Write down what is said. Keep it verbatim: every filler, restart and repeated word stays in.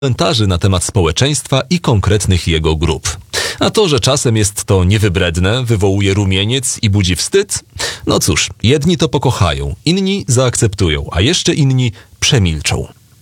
komentarzy na temat społeczeństwa i konkretnych jego grup. A to, że czasem jest to niewybredne, wywołuje rumieniec i budzi wstyd? No cóż, jedni to pokochają, inni zaakceptują, a jeszcze inni przemilczą.